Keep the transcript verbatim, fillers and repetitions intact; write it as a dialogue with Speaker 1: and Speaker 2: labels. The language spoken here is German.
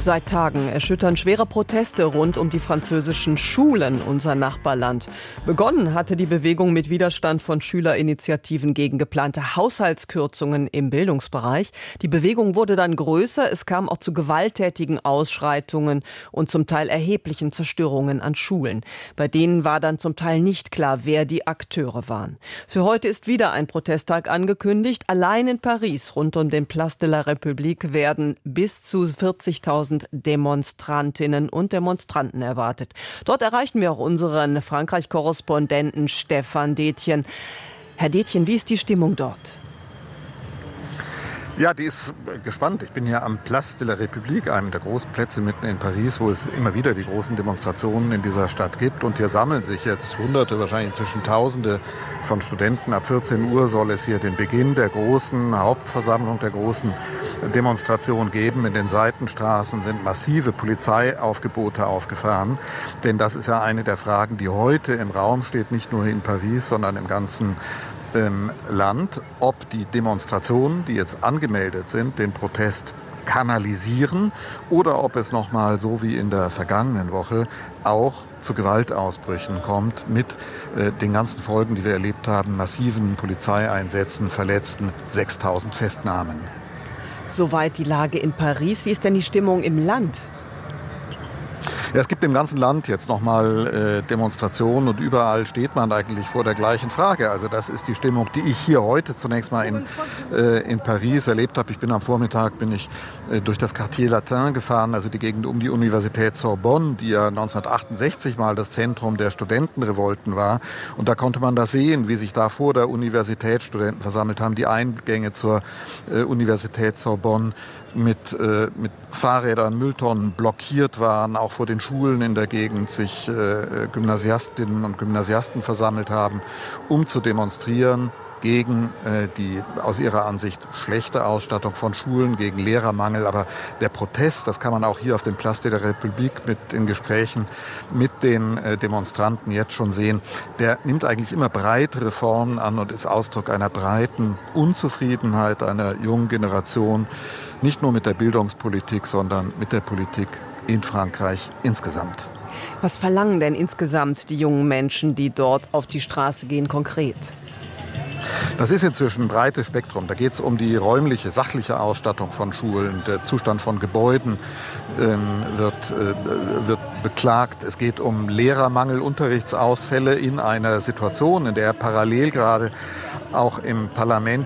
Speaker 1: Seit Tagen erschüttern schwere Proteste rund um die französischen Schulen unser Nachbarland. Begonnen hatte die Bewegung mit Widerstand von Schülerinitiativen gegen geplante Haushaltskürzungen im Bildungsbereich. Die Bewegung wurde dann größer, es kam auch zu gewalttätigen Ausschreitungen und zum Teil erheblichen Zerstörungen an Schulen. Bei denen war dann zum Teil nicht klar, wer die Akteure waren. Für heute ist wieder ein Protesttag angekündigt. Allein in Paris rund um den Place de la République werden bis zu vierzigtausend Demonstrantinnen und Demonstranten erwartet. Dort erreichen wir auch unseren Frankreich-Korrespondenten Stefan Detjen. Herr Detjen, wie ist die Stimmung dort?
Speaker 2: Ja, die ist gespannt. Ich bin hier am Place de la République, einem der großen Plätze mitten in Paris, wo es immer wieder die großen Demonstrationen in dieser Stadt gibt. Und hier sammeln sich jetzt Hunderte, wahrscheinlich inzwischen Tausende von Studenten. Ab vierzehn Uhr soll es hier den Beginn der großen Hauptversammlung, der großen Demonstration geben. In den Seitenstraßen sind massive Polizeiaufgebote aufgefahren. Denn das ist ja eine der Fragen, die heute im Raum steht, nicht nur in Paris, sondern im ganzen im Land, ob die Demonstrationen, die jetzt angemeldet sind, den Protest kanalisieren oder ob es nochmal, so wie in der vergangenen Woche, auch zu Gewaltausbrüchen kommt mit äh, den ganzen Folgen, die wir erlebt haben, massiven Polizeieinsätzen, Verletzten, sechstausend Festnahmen.
Speaker 1: Soweit die Lage in Paris. Wie ist denn die Stimmung im Land?
Speaker 2: Ja, es gibt im ganzen Land jetzt nochmal äh, Demonstrationen und überall steht man eigentlich vor der gleichen Frage. Also das ist die Stimmung, die ich hier heute zunächst mal in, äh, in Paris erlebt habe. Ich bin am Vormittag bin ich äh, durch das Quartier Latin gefahren, also die Gegend um die Universität Sorbonne, die ja neunzehnhundertachtundsechzig mal das Zentrum der Studentenrevolten war. Und da konnte man das sehen, wie sich da vor der Universität Studenten versammelt haben. Die Eingänge zur äh, Universität Sorbonne mit, äh, mit Fahrrädern, Mülltonnen blockiert waren, auch vor den Schulen in der Gegend sich äh, Gymnasiastinnen und Gymnasiasten versammelt haben, um zu demonstrieren gegen äh, die aus ihrer Ansicht schlechte Ausstattung von Schulen, gegen Lehrermangel. Aber der Protest, das kann man auch hier auf dem Place de la République mit den Gesprächen mit den äh, Demonstranten jetzt schon sehen, der nimmt eigentlich immer breitere Formen an und ist Ausdruck einer breiten Unzufriedenheit einer jungen Generation, nicht nur mit der Bildungspolitik, sondern mit der Politik in Frankreich insgesamt.
Speaker 1: Was verlangen denn insgesamt die jungen Menschen, die dort auf die Straße gehen, konkret?
Speaker 2: Das ist inzwischen ein breites Spektrum. Da geht es um die räumliche, sachliche Ausstattung von Schulen. Der Zustand von Gebäuden ähm, wird, äh, wird beklagt. Es geht um Lehrermangel, Unterrichtsausfälle in einer Situation, in der parallel gerade auch im Parlament